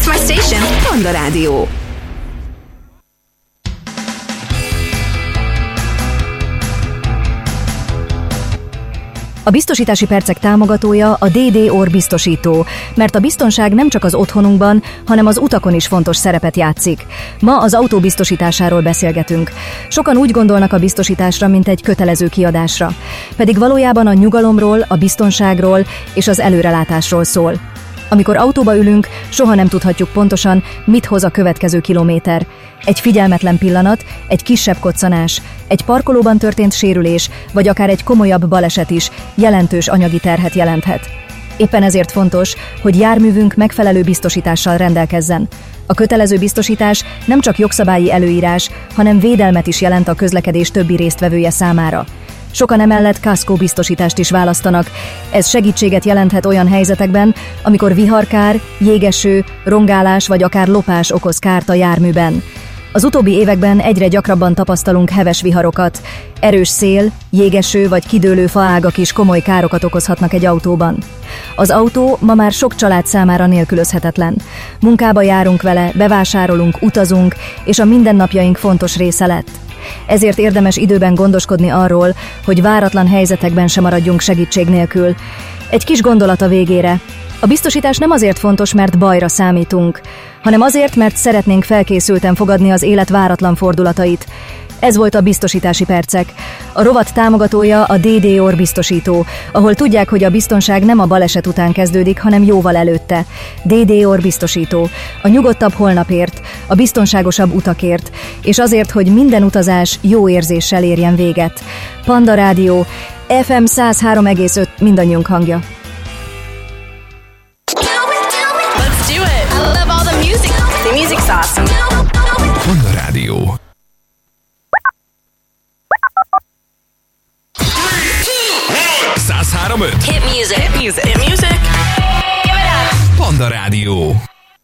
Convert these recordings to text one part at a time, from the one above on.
It's my station. Panda Rádió. A biztosítási percek támogatója a DD-OR biztosító, mert a biztonság nem csak az otthonunkban, hanem az utakon is fontos szerepet játszik. Ma az autó biztosításáról beszélgetünk. Sokan úgy gondolnak a biztosításra, mint egy kötelező kiadásra, pedig valójában a nyugalomról, a biztonságról és az előrelátásról szól. Amikor autóba ülünk, soha nem tudhatjuk pontosan, mit hoz a következő kilométer. Egy figyelmetlen pillanat, egy kisebb koccanás, egy parkolóban történt sérülés, vagy akár egy komolyabb baleset is jelentős anyagi terhet jelenthet. Éppen ezért fontos, hogy járművünk megfelelő biztosítással rendelkezzen. A kötelező biztosítás nem csak jogszabályi előírás, hanem védelmet is jelent a közlekedés többi résztvevője számára. Sokan emellett kaszkó biztosítást is választanak. Ez segítséget jelenthet olyan helyzetekben, amikor viharkár, jégeső, rongálás vagy akár lopás okoz kárt a járműben. Az utóbbi években egyre gyakrabban tapasztalunk heves viharokat. Erős szél, jégeső vagy kidőlő faágak is komoly károkat okozhatnak egy autóban. Az autó ma már sok család számára nélkülözhetetlen. Munkába járunk vele, bevásárolunk, utazunk, és a mindennapjaink fontos része lett. Ezért érdemes időben gondoskodni arról, hogy váratlan helyzetekben sem maradjunk segítség nélkül. Egy kis gondolat a végére. A biztosítás nem azért fontos, mert bajra számítunk, hanem azért, mert szeretnénk felkészülten fogadni az élet váratlan fordulatait. Ez volt a Biztosítási Percek. A rovat támogatója a DD-OR biztosító, ahol tudják, hogy a biztonság nem a baleset után kezdődik, hanem jóval előtte. DD-OR biztosító. A nyugodtabb holnapért, a biztonságosabb utakért, és azért, hogy minden utazás jó érzéssel érjen véget. Panda Rádió, FM 103,5 mindannyiunk hangja. Let's do it. I love all the music. The music's awesome. Panda Rádió. Hit music. Hit music. Hit music. Give it up. Panda Rádió.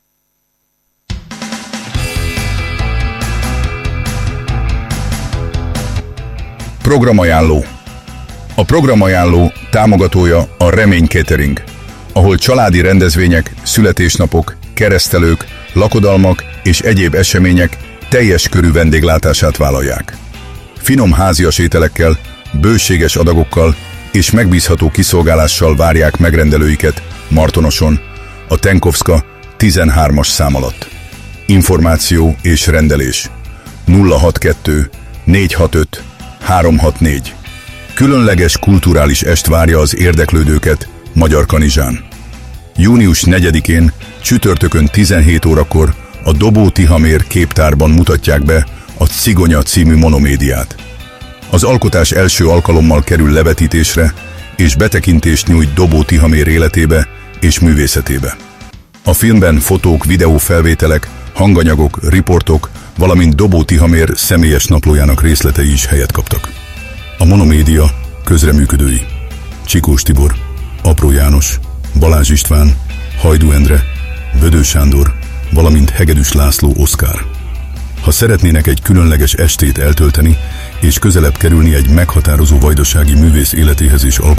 Programajánló. A programajánló támogatója a Remény Catering, ahol családi rendezvények, születésnapok, keresztelők, lakodalmak és egyéb események teljes körű vendéglátását vállalják. Finom házias ételekkel, bőséges adagokkal és megbízható kiszolgálással várják megrendelőiket Martonoson, a Tenkovszka 13-as szám alatt. Információ és rendelés 062 465 364. Különleges kulturális est várja az érdeklődőket Magyarkanizsán. Június 4-én, csütörtökön 17 órakor a Dobó Tihamér képtárban mutatják be a Cigonya című monomédiát. Az alkotás első alkalommal kerül levetítésre, és betekintést nyújt Dobó Tihamér életébe és művészetébe. A filmben fotók, videófelvételek, hanganyagok, riportok, valamint Dobó Tihamér személyes naplójának részletei is helyet kaptak. A monomédia közreműködői: Csikós Tibor, Apró János, Balázs István, Hajdú Endre, Bödő Sándor, valamint Hegedűs László Oszkár. Ha szeretnének egy különleges estét eltölteni és közelebb kerülni egy meghatározó vajdasági művész életéhez és